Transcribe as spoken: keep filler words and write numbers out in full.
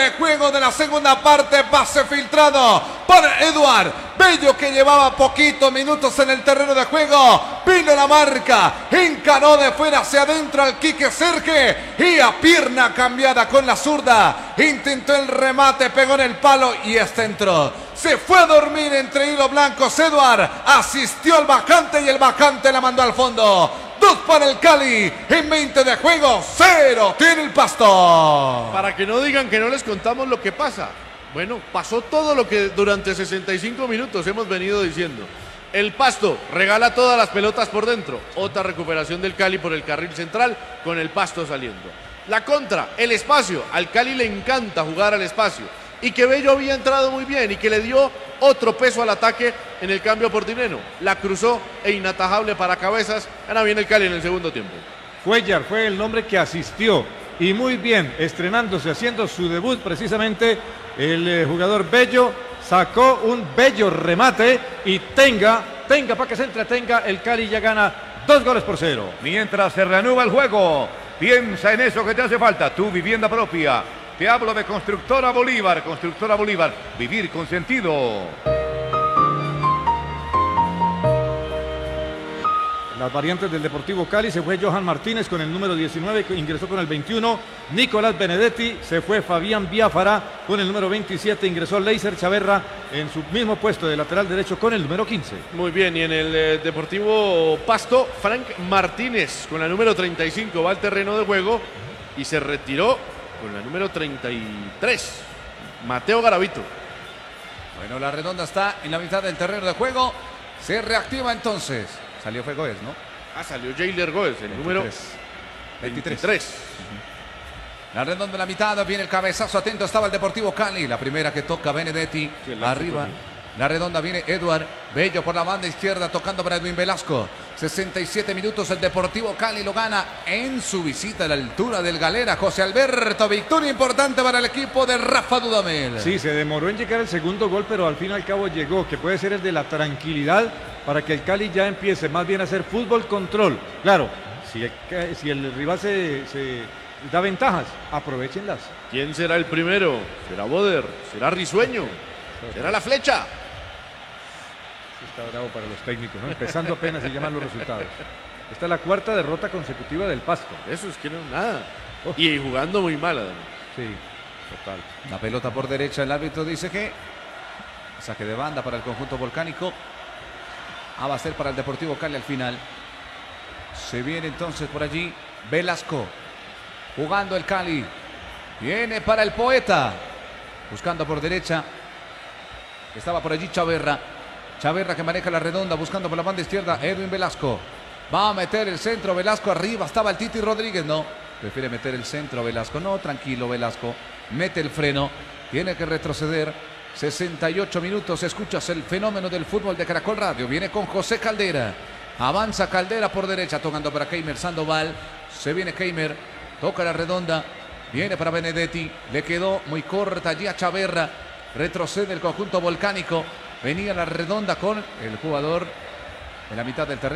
de juego de la segunda parte. Pase filtrado por Eduard Bello, que llevaba poquitos minutos en el terreno de juego. Vino la marca, encaró de fuera hacia adentro al Quique Serge y a pierna cambiada con la zurda intentó el remate, pegó en el palo y este entró. Se fue a dormir entre hilos blancos. Eduard asistió al bacante y el bacante la mandó al fondo. Dos para el Cali en veinte de juego, cero tiene el Pasto. Para que no digan que no les contamos lo que pasa. Bueno, pasó todo lo que durante sesenta y cinco minutos hemos venido diciendo. El Pasto regala todas las pelotas por dentro. Otra recuperación del Cali por el carril central con el Pasto saliendo. La contra, el espacio. Al Cali le encanta jugar al espacio. Y que Bello había entrado muy bien y que le dio otro peso al ataque en el cambio por Dineno. La cruzó e inatajable para Cabezas. Gana bien el Cali en el segundo tiempo. Cuellar fue el nombre que asistió y muy bien, estrenándose, haciendo su debut precisamente el eh, jugador Bello. Sacó un bello remate y tenga, tenga para que se entretenga, el Cali ya gana dos goles por cero. Mientras se reanuda el juego, piensa en eso que te hace falta, tu vivienda propia. Te hablo de Constructora Bolívar, Constructora Bolívar, vivir con sentido. Las variantes del Deportivo Cali: se fue Johan Martínez con el número diecinueve, ingresó con el veintiuno, Nicolás Benedetti, se fue Fabián Biafara con el número veintisiete, ingresó Leiser Chaverra en su mismo puesto de lateral derecho con el número quince. Muy bien, y en el eh, Deportivo Pasto, Frank Martínez con la número treinta y cinco va al terreno de juego y se retiró con la número treinta y tres, Mateo Garavito. Bueno, la redonda está en la mitad del terreno de juego. Se reactiva entonces. Salió fue Goes, ¿no? Ah, salió Jailer Goes, el veintitrés. número veintitrés. veintitrés. Uh-huh. La redonda en la mitad, viene el cabezazo, atento estaba el Deportivo Cali. La primera que toca Benedetti, sí, arriba. La redonda viene Eduard Bello por la banda izquierda, tocando para Edwin Velasco. sesenta y siete minutos, el Deportivo Cali lo gana en su visita a la altura del Galera. José Alberto, victoria importante para el equipo de Rafa Dudamel. Sí, se demoró en llegar el segundo gol, pero al fin y al cabo llegó, que puede ser el de la tranquilidad para que el Cali ya empiece más bien a hacer fútbol control. Claro, si el, si el rival se, se da ventajas, aprovechenlas. ¿Quién será el primero? ¿Será Boder? ¿Será Risueño? ¿Será la Flecha? Está bravo para los técnicos, ¿no? Empezando apenas se llaman los resultados. Esta es la cuarta derrota consecutiva del Pasto. Eso es que no nada. Oh. Y jugando muy mal, además. Sí, total. La pelota por derecha, el árbitro dice que saque de banda para el conjunto volcánico. Ah, va a ser para el Deportivo Cali al final. Se viene entonces por allí Velasco. Jugando el Cali. Viene para el Poeta. Buscando por derecha. Estaba por allí Chaverra. Chaverra que maneja la redonda, buscando por la banda izquierda Edwin Velasco. Va a meter el centro Velasco arriba. Estaba el Titi Rodríguez, no. Prefiere meter el centro Velasco. No, tranquilo Velasco. Mete el freno. Tiene que retroceder. sesenta y ocho minutos. Escuchas el fenómeno del fútbol de Caracol Radio. Viene con José Caldera. Avanza Caldera por derecha, tocando para Keimer Sandoval. Se viene Keimer. Toca la redonda. Viene para Benedetti. Le quedó muy corta allí a Chaverra. Retrocede el conjunto volcánico. Venía la redonda con el jugador en la mitad del terreno.